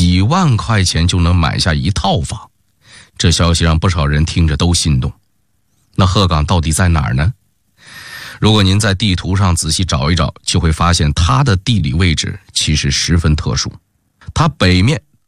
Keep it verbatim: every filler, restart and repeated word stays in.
几万块钱就能买下一套房。这消息让不少人听着都心动。那鹤岗到底在哪儿呢？如果您在地图上仔细找一找，就会发现它的地理位置其实十分特殊。它北面